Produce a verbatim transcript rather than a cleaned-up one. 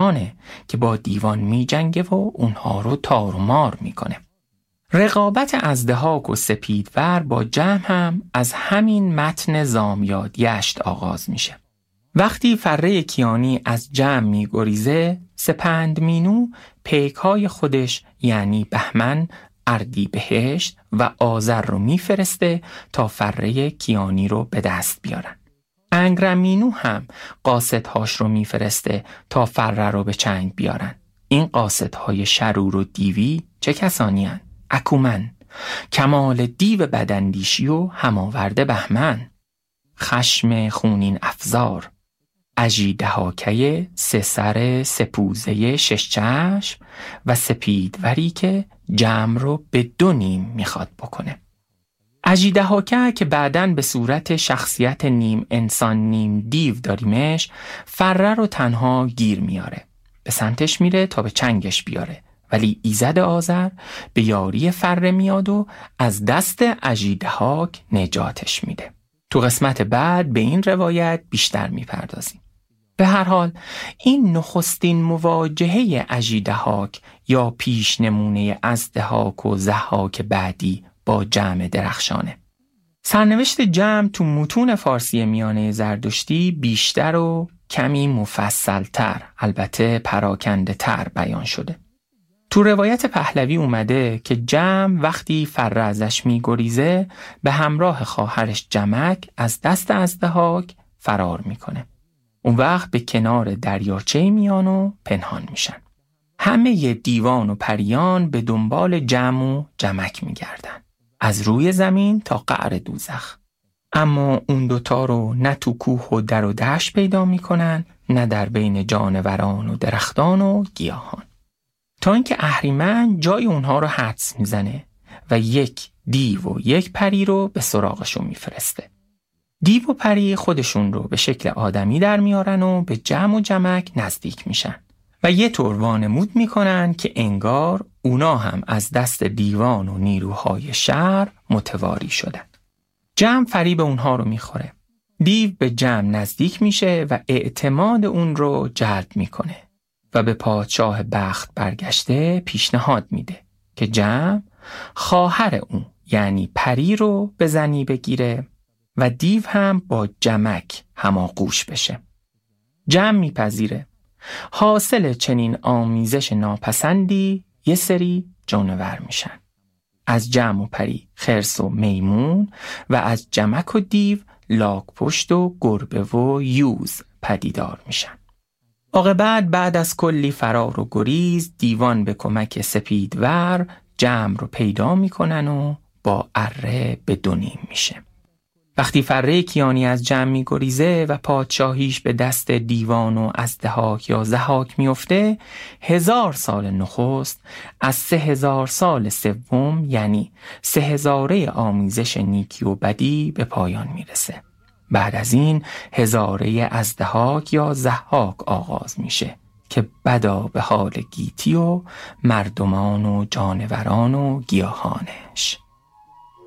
درخشانه که با دیوان می جنگه و اونها رو تار و مار میکنه. رقابت اژدهاک و سپیدور با جمع هم از همین متن زامیاد یشت آغاز میشه. وقتی فره کیانی از جمع می گریزه، سپندمینو پیکهای خودش یعنی بهمن، اردیبهشت و آذر رو میفرسته تا فره کیانی رو به دست بیارن. انگرمینو هم قاصدهاش رو میفرسته تا فره رو به چنگ بیارن. این قاصدهای شرور و دیوی چه کسانی هن؟ اکومن، کمال دیو بداندیشی و هماورده بهمن، خشم خونین افزار، اژیدهاکه سه سر سپوزه شش چشم و سپیدوری که جمع رو به دو نیم میخواد بکنه. اژیدهاکه که بعداً به صورت شخصیت نیم انسان نیم دیو داریمش، فره رو تنها گیر میاره، به سمتش میره تا به چنگش بیاره، ولی ایزد آذر به یاری فره میاد و از دست اژیدهاک نجاتش میده. تو قسمت بعد به این روایت بیشتر میپردازیم. به هر حال این نخستین مواجهه اژیدهاک یا پیش نمونه اژدهاک و ضحاک بعدی با جمع درخشانه. سرنوشت جمع تو متون فارسی میانه زرتشتی بیشتر و کمی مفصلتر، البته پراکنده تر بیان شده. تو روایت پهلوی اومده که جمع وقتی فره ازش میگریزه به همراه خواهرش جمک از دست اژدهاک فرار میکنه. اون وقت به کنار دریاچه میان و پنهان میشن. همه دیوان و پریان به دنبال جمع و جمک میگردن، از روی زمین تا قعر دوزخ. اما اون دوتا رو نه تو کوه و در و دشت پیدا میکنن، نه در بین جانوران و درختان و گیاهان، تا اینکه اهریمن جای اونها رو حدس میزنه و یک دیو و یک پری رو به سراغشون میفرسته. دیو و پری خودشون رو به شکل آدمی در میارن و به جمع و جمک نزدیک میشن و یه طور وانمود میکنن که انگار اونا هم از دست دیوان و نیروهای شر متواری شدن. جمع فریب اونها رو میخوره. دیو به جمع نزدیک میشه و اعتماد اون رو جلب میکنه و به پادشاه بخت برگشته پیشنهاد میده که جمع خواهر اون یعنی پری رو به زنی بگیره و دیو هم با جمک هماغوش بشه. جمع میپذیره. حاصل چنین آمیزش ناپسندی یه سری جانور میشن. از جمع و پری خرس و میمون و از جمک و دیو لاک‌پشت و گربه و یوز پدیدار میشن. عاقبت بعد از کلی فرار و گریز دیوان به کمک سپیدور جمع رو پیدا میکنن و با اره به دو نیم میشه. وقتی فره کیانی از جمع میگریزه و پادشاهیش به دست دیوان و اژدهاک یا ضحاک میفته، هزار سال نخست از سه هزار سال سوم یعنی سه هزاره آمیزش نیکی و بدی به پایان میرسه. بعد از این هزاره اژدهاک یا ضحاک آغاز میشه که بدا به حال گیتی و مردمان و جانوران و گیاهانش.